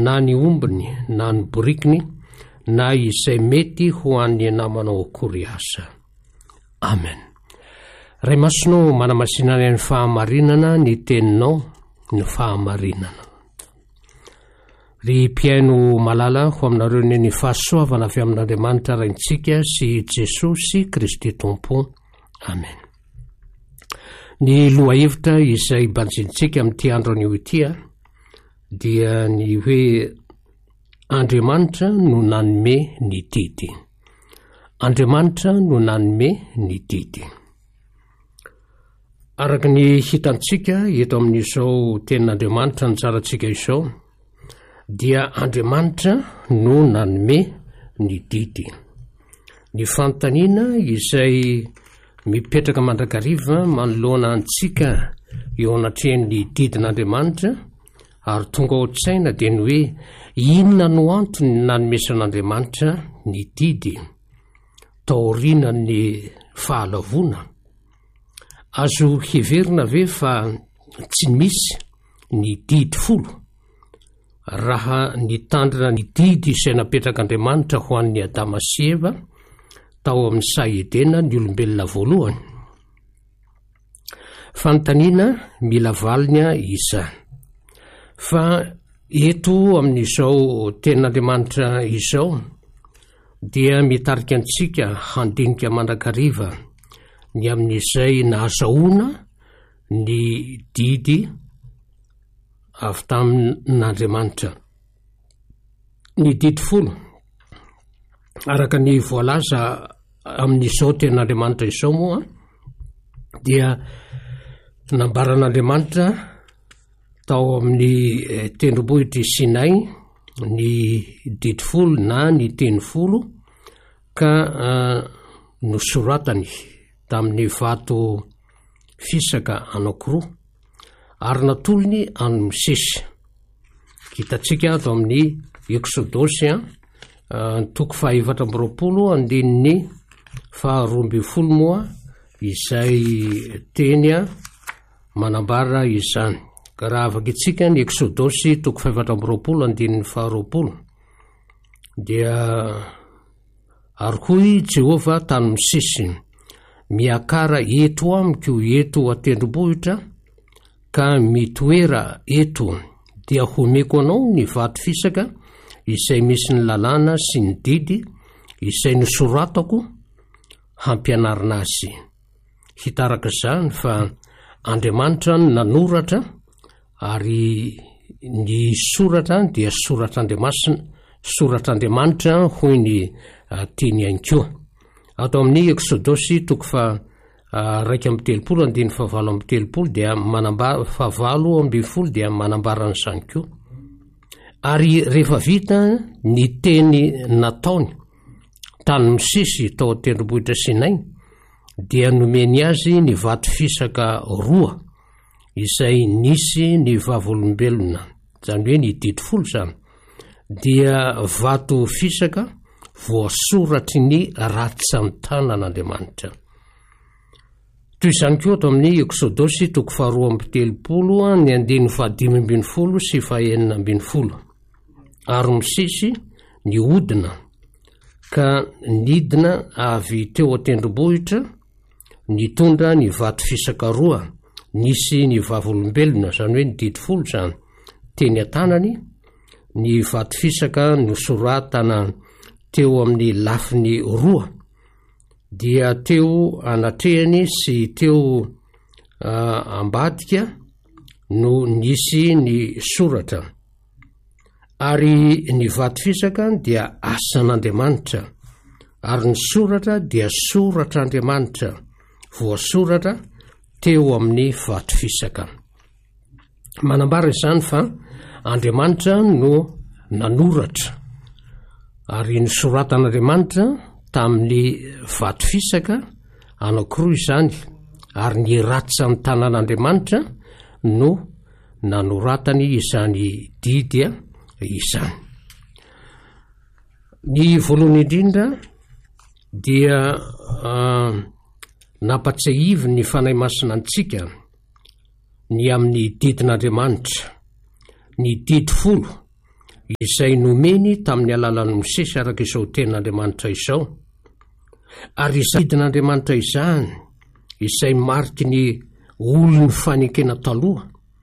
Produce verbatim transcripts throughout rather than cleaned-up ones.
na ny ombiny na ny borikiny na izay mety ho an'ny namanao akory asa. Amen. Ray masonao manamasinana ny fahamarinana ny teninao ny fahamarinana. Ry mpiaino malala ho aminareo ny fahasoavana avy amin'Andriamanitra raintsika sy Jesosy Kristy Tompo. Amen. Ny lohahevitra izay banjintsika amin'ity andro anio ity dia ny hoe Andriamanitra no nanome ny didy. Andriamanitra no nanome ny didy. Araka ny hitantsika eto amin'izao tenin'Andriamanitra ny tsarantsika izao dia Andriamanitra no nanome ny didy. Ny fanontaniana izay mipetraka mandrakariva manoloana antsika eo anatrehan'ny didin'Andriamanitra ary tonga ao an-tsaina dia ny hoe inona no antony nanomesan'Andriamanitra ny didy taoriana ny fahalavona. Azo heverina ve fa tsy misy ny didy folo raha nitandrina ny didy izay napetrak'Andriamanitra ho an'ny Adama sy Eva tao amin'ny Saedena ny olombelona voalohany. Fanontaniana mila valina izany. Fa eto amin'izao tenin'Andriamanitra izao dia mitarika antsika handinika mandrakariva ny amin'izay nahazahoana ny didy avy tamin'Andriamanitra. Ny didy folo araka ny voalaza amin'izao tenin'Andriamanitra izao moa dia nambaran'Andriamanitra tao amin'ny tendrombohitry Sinay ny didy folo na ny teny folo ka uh, nosoratany tamin'ny vato fisaka anankiroa ary natolony any Mosesy. Hitantsika ato amin'ny Eksodosy uh, toko fahaefatra amby roapolo andininy faharoa amby folo moa izay teny manambara izany. Ka raha afaka itsika ny Eksodosy toko fahaefatra amby roapolo andininy faharoapolo dia ary hoy Jehova tany Mosesy, miakara eto amiko eto atendrombohitra ka mitoera eto dia homeko anao ny vato fisaka izay misy ny lalàna sy ny didy izay nosoratako hampianarina azy. Hitaraka izany fa Andriamanitra nanoratra ary ny soratra dia soratr'Andriamasina, soratr'Andriamanitra hoy ny uh, teny ihany koa. Ato amin'ny Eksodosy toko fa uh, raika amby telopolo andiny fa valo amby telopolo dia manambara fa valo amby folo dia manambara n'izany koa. Ary rehefa vita ny teny nataony tany Mosesy tao tendrombohitra Sinay dia nomeny azy ny vato fisaka roa izay nisy ny vavolombelona, zany hoe ny didy folo zany, dia vato fisaka voasoratry ny ratsy ny tanan'Andriamanitra. Toy izany koa ato amin'ny Eksodosy toko faharoa amby telopolo ny andiny fahadimy ambin'ny folo sy fahaenina ambin'ny folo. Ary Mosesy ny hodina ka nidina avy teo atendrombohitra nitondra ny vato fisaka roa nisy ny vavolombelona, zany hoe ny didy folo zany, teny an-tanany. Ny vato fisaka nosoratana teo amin'ny lafiny roa dia teo anatrehany sy teo uh, ambadika no nisy ny soratra. Ary ny vato fisaka dia asan'Andriamanitra ary ny soratra dia soratr'Andriamanitra voasoratra teo amin'ny vato fisaka. Manambara izany fa Andriamanitra no nanoratra ary nosoratan'Andriamanitra tamin'ny vato fisaka anankiroa izany ary ny ratsy amin'ny tanan'Andriamanitra no nanoratany izany didy izany. Ny voalohany indrindra dia uh, nampatsahivy ny fanahy masina antsika ny amin'ny didin'Andriamanitra, ny didy folo izay nomeny tamin'ny alalan'ny Mosesy araka izao tenin'Andriamanitra izao. Ary isadin'Andriamanitra izany izay mariky ny olony fanekena taloha,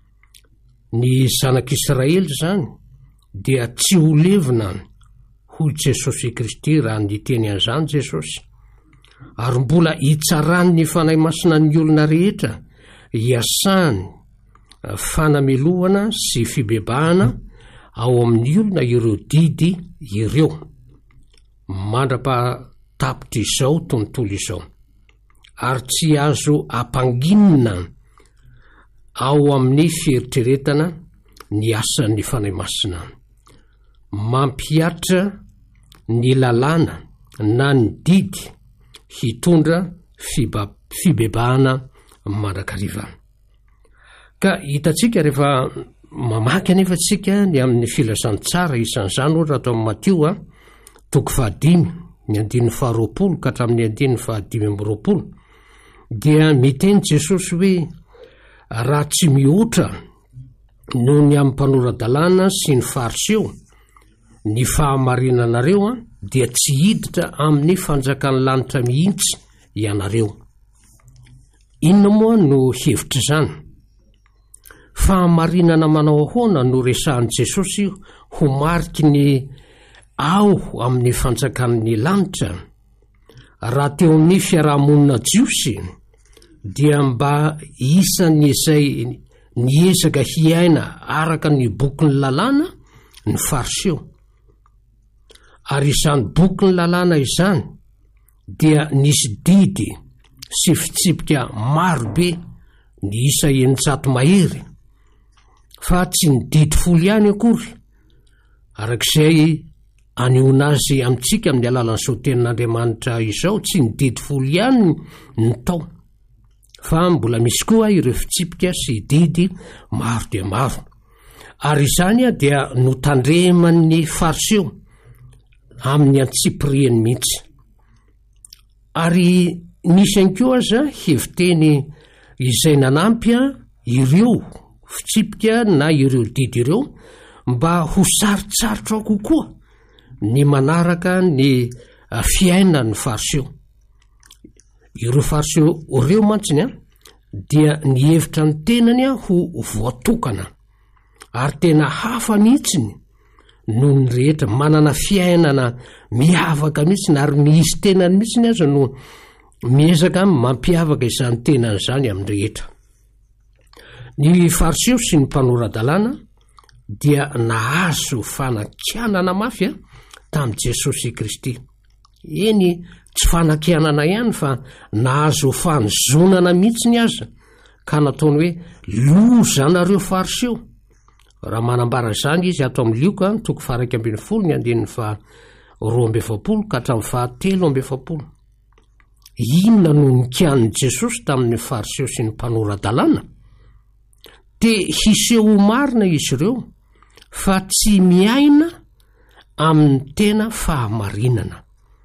ny zanak'Israely zany, dia tsy ho levina hoy Jesosy Kristy raha ny teny an'izany Jesosy. Ary mbola hitsarany ny fanahy masina ny olona rehetra hiasany fanamelohana sy fibebahana ao amin'ny olona ireo didy ireo. Mandra-patapitra izao tontolo izao, ary tsy azo ampanginina ao amin'ny fieritreretana ny asan'ny fanahy masina. Mampiatra ny lalàna na ny didy hitondra fiba- fibebahana mandrakariva. Ka hitatsika rehefa mamaky anefa tsika ny amin'ny filazantsara isan'izany ohatra atao amin'ny Matio a toko fahadimy ny andininy faharoapolo ka hatramin'ny andininy fahadimy amby roapolo, dia miteny Jesosy hoe raha tsy mihoatra noho ny amin'ny mpanoradalàna sy ny fariseo ny fahamarinanareo a, dia tsy hiditra amin'ny fanjakan'ny lanitra mihitsy ianareo. Inona moa no hevitra zany? Fahamarinana manao ahoana no resahan'i Jesosy ho mariky ny ao amin'ny fanjakan'ny lanitra? Raha teo amin'ny fiarahamonina jiosy dia mba isan'ny izay niezaka hiaina araka ny bokin'ny lalàna ny fariseo. Ary izany bokin'ny lalàna izany dia nisy didy sy fitsipika marobe ny isa eninjato mahery, fa tsy ny didy folo ihany akory, arak'izay anehoana azy amintsika amin'ny alalan'izao tenin'Andriamanitra izao. Tsy ny didy folo ihany ny tao, fa mbola misy koa ireo fitsipika sy didy maro dia maro. Ary izany a dia notandreman'ny fariseo amin'ny antsipiriany mihitsy. Ary nisy ihany koa aza heviteny izay nanampy ireo fitsipika na ireo didy ireo mba ho sarotsarotra kokoa ny manaraka ny fiainan'ny fariseo. Ireo fariseo ireo mantsiny a dia nihevitra ny tenany a ho voatokana, ary tena hafa mihitsiny noho ny rehetra, manana fiainana miavaka mihitsiny, ary misy tenany mihitsiny aza no miezaka mampiavaka izany tenany izany amin'ny rehetra. Ny fariseo sy ny mpanoradalàna dia nahazo fanakianana mafy a tamin'i Jesosy Kristy. Eny, tsy fanakianana ihany fa nahazo fanozonana mihitsiny aza, ka nataony hoe loza nareo fariseo. Raha manambara izany izy ato amin'ny Lioka toko faha-raika ambin'ny folo ny andininy fa roa amby efapolo ka hatramin'ny fahatelo amby efapolo. Inona no nikian'i Jesosy tamin'ny fariseo sy ny mpanoradalàna? Te hiseho marina izy ireo fa tsy miaina amin'ny tena fahamarinana.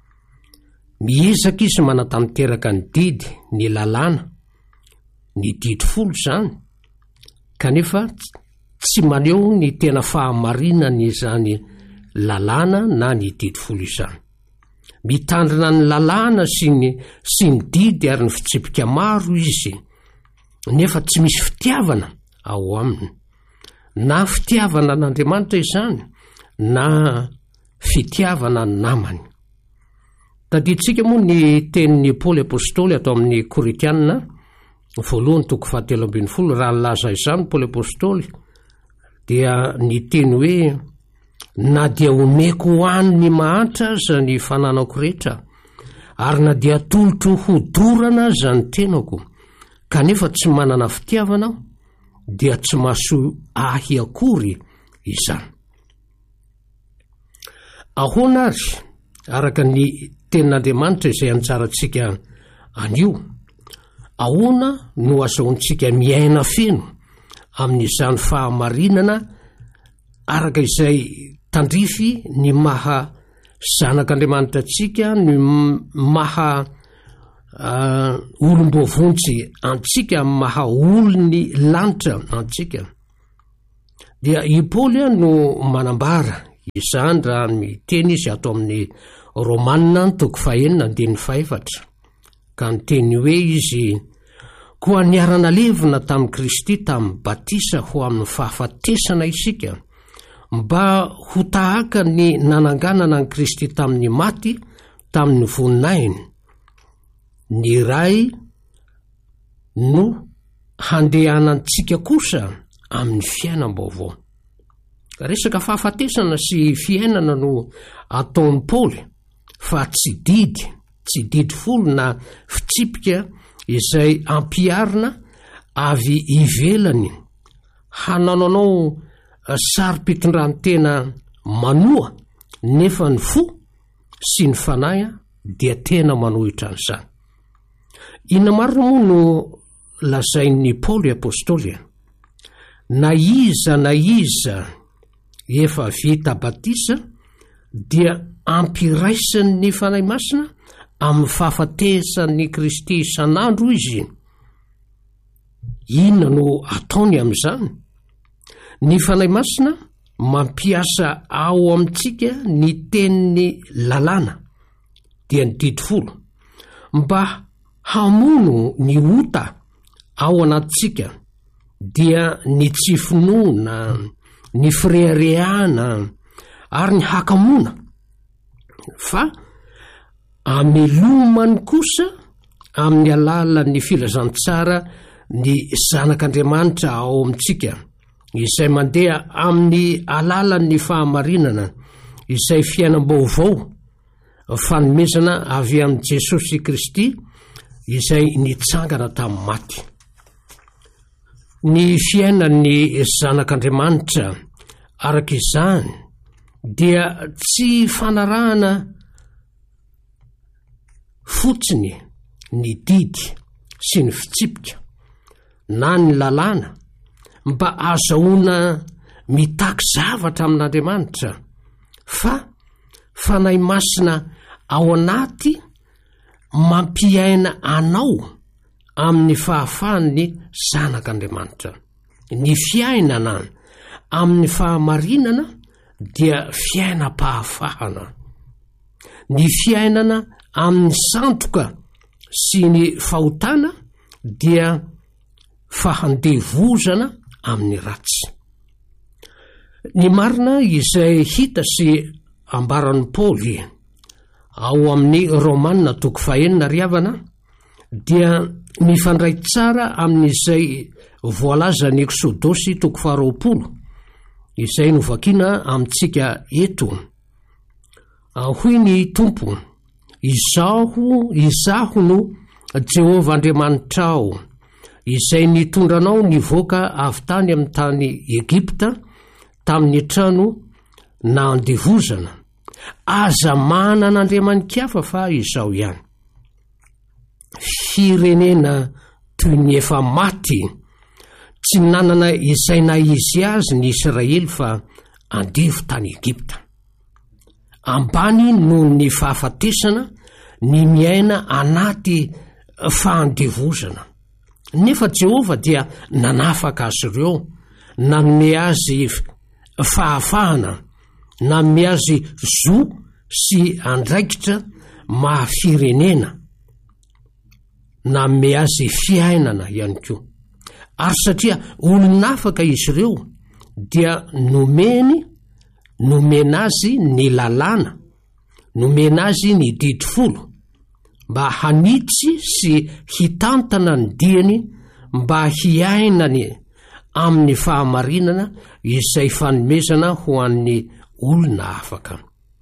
Miezaka izy manatanteraka ny didy, ny lalàna, ny didy folo zany, kanefa tsy maneho ny tena fahamarinana izany lalàna na ny didy folo izany. Mitandrina ny lalàna sy ny sy ny didy ary ny fitsipika maro izy, nefa tsy misy fitiavana ao aminy, na fitiavana n'Andriamanitra izany na fitiavana ny namany. Tadiditsika moa ny tenin'ny Paoly apôstôly atao amin'ny Koritianina voalohany toko fahatelo ambin'ny folo. Raha nilaza izany Paoly apôstôly dia ny teny hoe na dia omeko ho any ny mahantra aza ny fananako rehetra, ary na dia tolotro hodorana aza ny tenako, kanefa tsy manana fitiavana aho, dia tsy mahasoa ahy akory izany. Ahoana ary araka ny tenin'Andriamanitra izay anjarantsika anio, ahoana no azahoantsika miaina feno amin'izany fahamarinana araka izay tandrify ny maha zanak'Andriamanitra antsika, ny maha uh, olom-bovontsy antsika, maha olony lanitra antsika? Dia i Paoly no manambara izany raha miteny izy ato amin'ny Romanina toko fahaenina andiny faefatra ka niteny hoe izy koa niarana levina tamin'i Kristy tamin'ny batisa ho amin'ny fahafatesana isika mba ho tahaka ny nananganana ny Kristy tamin'ny maty tamin'ny voninahiny ny iray no handehanantsika kosa amin'ny fiainam-baovao. Resaka fahafatesana sy fiainana no ataony Paoly fa tsy didy, tsy didy folo na fitsipika izay ampiarina avy ivelany hanananao sary-pitondrantena manoa nefa ny fo sy ny fanahy dia tena manohitra an'izany. Ina marina moa no lazain'ny Paoly apôstôly na iza na iza efa vita batisa dia ampiraisany ny fanahy masina amin'ny fahafatesan'ny Kristy isan'andro izy. Inona no ataony amin'izany? Ny fanahy masina mampiasa ao amintsika ny tenin'ny lalàna dia ny didy folo mba hamono ny ota ao anatintsika dia ny tsy finoana, ny fireharehana ary ny hakamona, fa amelomany kosa amin'ny alalan'ny filazantsara ny zanak'Andriamanitra ao amintsika izay mandeha amin'ny alalan'ny fahamarinana izay fiainam-baovao fanomezana avy amin'ny Jesosy Kristy izay nitsangana tamin'ny maty. Ny fiainan'ny zanak'Andriamanitra arak'izany dia tsy fanarahana fotsiny ny didy sy ny fitsipika na ny lalàna mba azahoana mitaky zavatra amin'Andriamanitra, fa fanahy masina ao anaty mampiaina anao amin'ny fahafahan'ny zanak'Andriamanitra. Ny fiainana amin'ny fahamarinana dia fiainam-pahafahana. Ny fiainana amin'ny sandoka sy ny fahotana dia fahandevozana amin'ny ratsy. Ny marina izay hita sy ambaran'ny Paoly ao amin'ny Romanina toko fahaenina riavana dia mifandray tsara amin'izay voalaza ny Eksodosy toko faharoapolo izay novakiana amintsika eto. Hoy ny Tompo: izaho izaho no Jehova Andriamanitrao izay nitondranao nivoaka avy tany amin'ny tany Egipta tamin'ny trano na andevozana. Aza manana andriamanin-kafa fa izao ihany. Firenena toy ny efa maty tsy nanana izay na izy azy ny Israely fa andevo tany Egipta. Ambany noho ny fahafatesana ny miaina anaty fahandevozana. Nefa Jehova dia nanafaka azy ireo, nanome azy fahafahana, nanome azy zo sy andraikitra mahafirenena, nanome azy fiainana ihany koa. Ary satria olonafaka izy ireo dia nomeny nomena azy ny lalàna, nomena azy ny didy folo mba hanitsy sy hitantana ny diany mba hiainany amin'ny fahamarinana izay fanomezana ho an'ny olona afaka.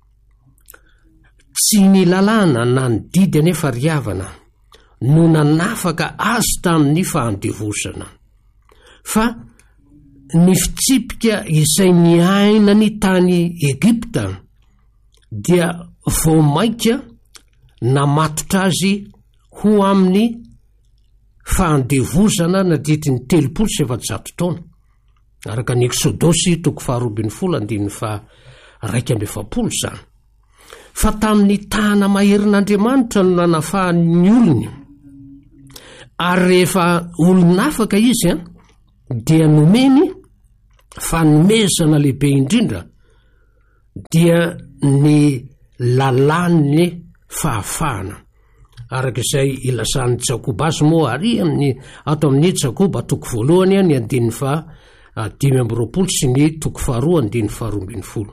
Tsy ny lalàna na ny didy anefa riavana no nanafaka azy tamin'ny fahandevozana, fa ny fitsipika izay niaina ny tany Egipta dia vao maika namatotra azy ho amin'ny fahandevozana nadidiny telopolo sy efajato taona araka ny Eksodosy toko faharoabin'ny folo andiny fa raika amby efapolo zany. Fa tamin'ny tana maherin'Andriamanitra no nanafahany olony, ary rehefa olonafaka izy a dia nomeny fanomezana lehibe indrindra dia ny lalàny fahafahana arak'izay ilasan'ny Jakoba azy moa ary amin'ny ato amin'ny Jakoba toko voalohany ny andiny fa dimy amby roapolo sy ny toko faharoa andiny faharoa ambin'ny folo.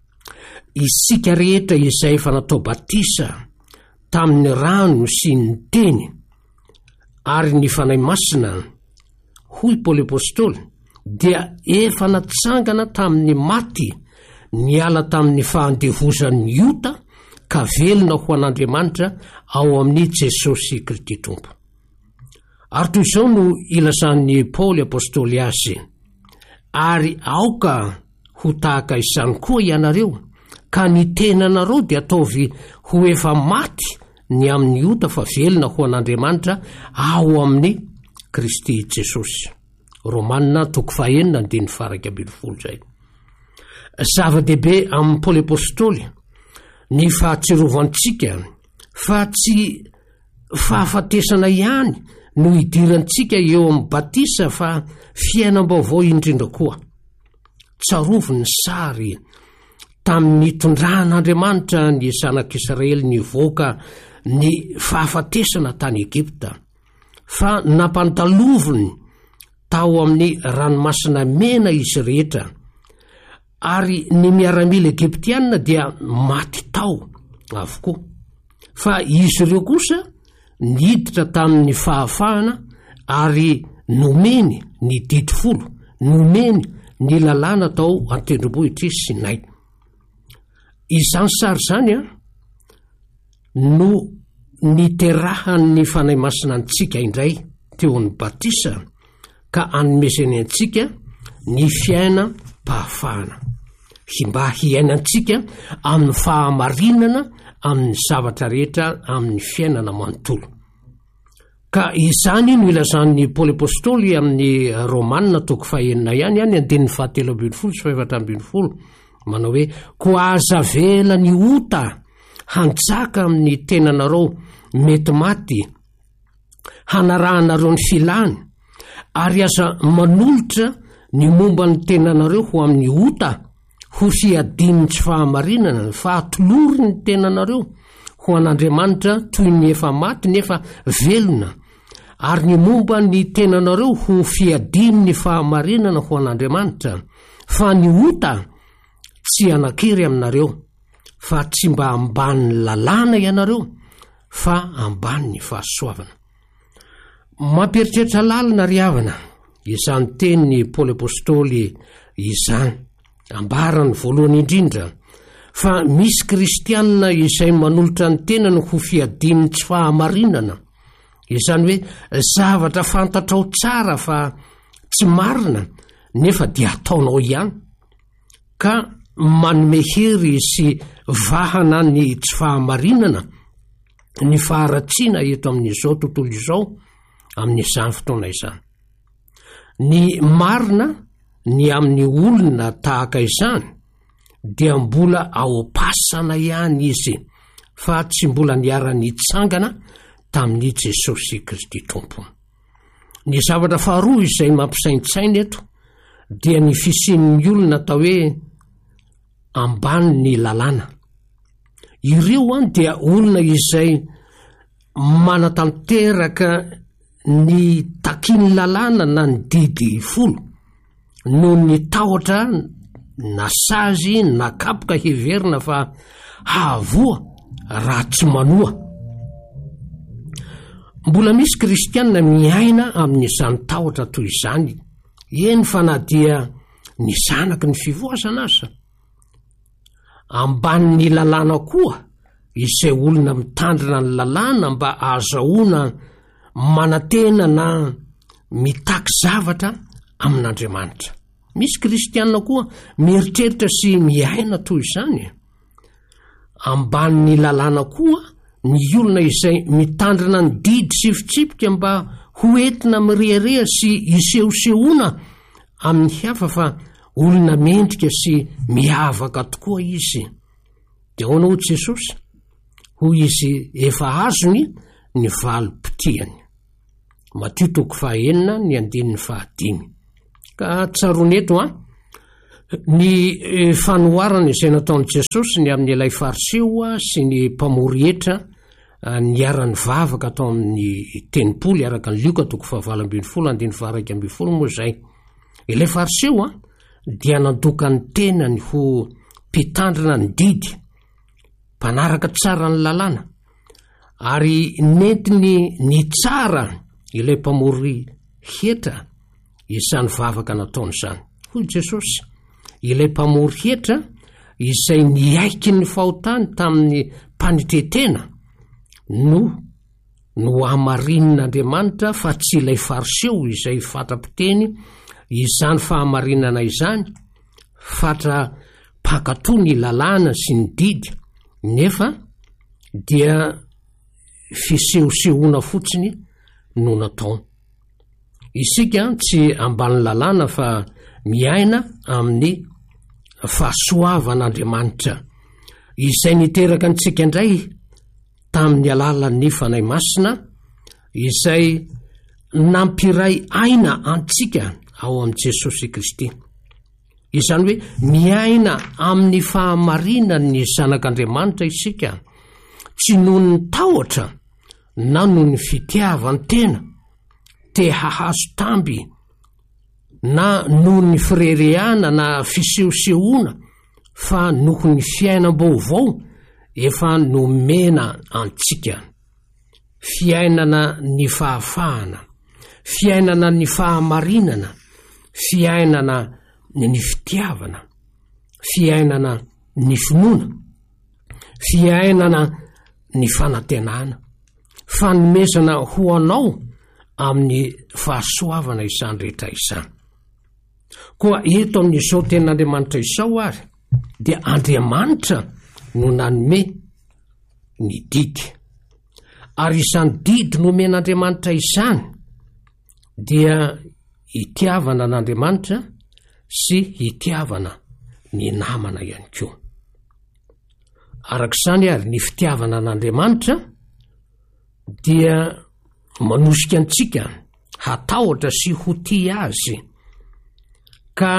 Isika rehetra izay efa natao batisa tamin'ny rano sy ny teny ary ny fanahy masina, hoy Paoly apôstôly, dia efa natsangana tamin'ny maty, niala tamin'ny fahandevozan'ny ota ka velona ho an'Andriamanitra ao amin'ny Jesosy Kristy Tompo. Ary toy izao no ilazan'ny Paoly apôstôly azy, ary aoka ho tahaka izany koa ianareo, ka ny tenanareo dia ataovy ho efa maty ny amin'ny ota fa velona ho an'Andriamanitra ao amin'ny Kristy Jesosy. Romanina toko fahaenina andiny faraka ambin'ny folo zay. Zava-dehibe amin'ny Paoly apôstôly ny fahatsiarovantsika fa tsy fahafatesana ihany no idirantsika eo amin'ny batisa fa fiainam-baovao indrindra koa. Tsarovy ny sary tamin'ny tondran'Andriamanitra ny zanak'Israely nivoaka ny fahafatesana tany Egipta, fa nampandaloviny tao amin'ny ranomasina mena izy rehetra, ary ny miaramila Egiptianina dia maty tao avokoa. Fa izy ireo kosa niditra tamin'ny fahafahana ary nomeny ny didi folo, nomeny ny lalàna tao an-tendrombohitra Sinay. Izany sary zany a no niterahan'ny fanahy masina antsika indray teo amin'ny batisa, ka anomezany antsika ny fiaina pahafahana, mba hiainantsika amin'ny fahamarinana amin'ny zavatra rehetra amin'ny fiainana manontolo. Ka izany no ilazan'ny Paoly apôstôly amin'ny Romanina toko fahaenina ihany any andin'ny fahatelo ambin'ny folo sy fahaefatra ambin'ny folo, manao hoe koa aza vela ny ota hanjaka amin'ny tenanareo mety maty, hanarahanareo ny filany, ary aza manolotra ny momba ny tenanareo ho amin'ny ota ho fiadiny tsy fahamarinana, fa atolory ny tenanareo ho an'Andriamanitra toy ny efa maty nefa velona, ary ny momba ny tenanareo ho fiadiny ny fahamarinana ho an'Andriamanitra, fa ny ota tsy anakiry aminareo, fa tsy mba ambany lalàna ianareo, fa ambany ny fahasoavana. Mampieritreritra lalina ry havana, izany teny ny Paoly apôstôly izany, ambarany voalohany indrindra, fa misy kristianina izay manolotra ny tenany ho fiadiny tsy fahamarinana, izany hoe zavatra fantatrao tsara fa tsy marina nefa dia ataonao ihany, ka manome hery sy vahana ny tsy fahamarinana ny faharatsiana eto amin'izao tontolo izao, amin'izany fotoana izany. Ny marina ny amin'ny olona tahaka izany dia mbola ao pasana ihany izy, fa tsy mbola niara-nitsangana tamin'ny Jesosy Kristy Tompo. Ny zavatra faharoa izay mampisaintsaina eto dia ny fisian'ny olona atao hoe ambany ny lalàna. Ireo any dia olona izay manatanteraka ny takin'ny lalàna na ny didy folo no ny tahotra na sazy na kapoka heverina fa havoa raha tsy manoa. Mbola misy kristianina miaina amin'izany tahotra toy izany, eny fa na dia ny zanaky ny fivoazana aza. Ambanin'ny lalàna koa izay olona mitandrina ny lalàna mba ahazahoana manantena na mitaky zavatra amin'Andriamanitra. Misy kristianina koa mieritreritra sy miaina toy izany. Ambanin'ny lalàna koa ny olona izay mitandrina ny didy sy fitsipika mba ho entina mirehareha sy isehosehoana amin'ny hafa, fa olona mendrika sy mihavaka tokoa izy. Dia ahoana ho Jesosy? Hoy izy efa azony ny valim-potiany. Matio toko fahaenina ny andininy fahadimy. Ka tsaroana eto a, ny fanoharana izay nataon'i Jesosy ny amin'ny ilay fariseoa sy ny mpamory hetra ny aran'ny vavaka atao amin'ny tenimpolo araka ny Lioka toko fahavalo ambin'ny folo andiny faharaiky ambin'ny folo moa zay. Ilay fariseoa dia nandoka ny tenany ho mpitandrina ny didy, mpanaraka tsara ny lalàna, ary nentiny ny tsara ilay mpamory hetra izany vavaka nataony zany. Hoy Jesosy, ilay mpamory hetra izay niaiky ny fahotany tamin'ny mpanitetena no no hamarinan'Andriamanitra fa tsy ilay fariseo izay fatra-piteny izany fahamarinana izany, fatra pakatoa ny lalàna sy ny didy, nefa dia fisehosehoana fotsiny no natao. Isika tsy ambany lalàna fa miaina amin'ny fahasoavan'Andriamanitra izay niteraka antsika indray tamin'ny alalan'ny fanahy masina izay nampiray aina antsika ao amin'i Jesosy Kristy. Izany hoe miaina amin'ny fahamarinan'ny zanak'Andriamanitra isika, tsy noho ny tahotra na noho ny fitiavany tena te hahazo tamby, na noho ny firerehana na fisehosehoana, fa noho ny fiainam-baovao efa nomena antsika. Fiainana ny fahafahana, fiainana ny fahamarinana, fiainana ny fitiavana, fiainana ny finoana, fiainana ny fanantenana, fanomezana ho anao amin'ny fahasoavana izany rehetra izany. Koa eto amin'izao tenan'Andriamanitra izao ary dia Andriamanitra no nanome ny didy, ary izany didy nomen'Andriamanitra izany dia hitiavana n'Andriamanitra sy hitiavana ny namana ihany koa. Arak'izany ary ny fitiavana n'Andriamanitra dia manosika antsika hatahotra sy ho tia azy, ka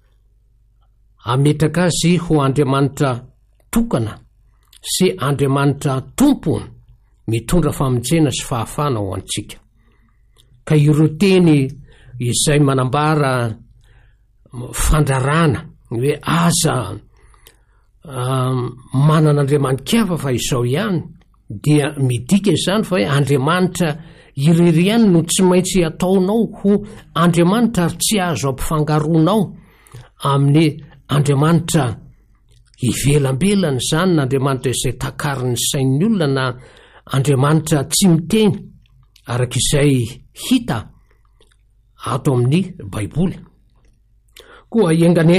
ametraka azy ho Andriamanitra tokana sy Andriamanitra tompo mitondra famonjena sy fahafana ho antsika. Ka ireo teny izay manambara fandrarana hoe aza um, manan'Andriamanitra fa izao ihany, dia midika izany fa hoe Andriamanitra irery ihany no tsy maintsy ataonao ho Andriamanitra ary tsy azo ampifangaronao amin'ny Andriamanitra ivelambelany zany, na Andriamanitra izay takariny sain'ny olona, na Andriamanitra tsy miteny, arak'izay hita ato amin'ny Baiboly. Koa iengane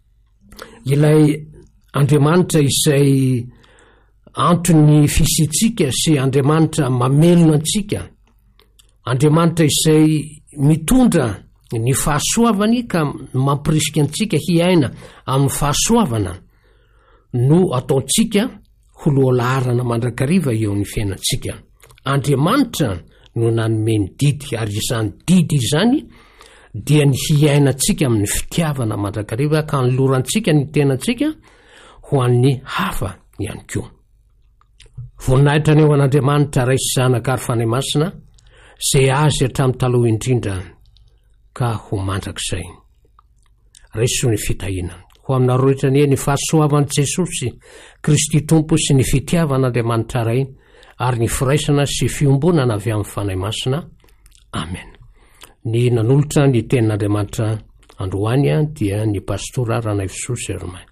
ilay Andriamanitra izay antony fisitsika sy Andriamanitra mamelona antsika, Andriamanitra izay mitondra ny fahasoavany ka mampirisika antsika hiaina amin'ny fahasoavana, no ataontsika ho lohalarana mandrakariva eo amin'ny fiainantsika. Andriamanitra no nanome ny didy, ary izany didy izany dia ny hiainantsika amin'ny fitiavana mandrakariva, ka nylorantsika ny tenantsika ho an'ny hafa ihany koa. Voninahitra ny eo an'Andriamanitra raisy zanaka ary fanahy masina zay azy hatramin'ny taloha indrindra ka ho mandrakizay. Raiso ny fitahiana ho aminareo rehetra ny ny fahasoavan'i Jesosy Kristy Tompo sy ny fitiavan'Andriamanitra ray, ary ny firaisana sy fiombonana avy amin'ny fanahy masina. Amen. Ny nanolotra ny tenin'Andriamanitra androany dia ny pastora Ranaivosoa Sermain.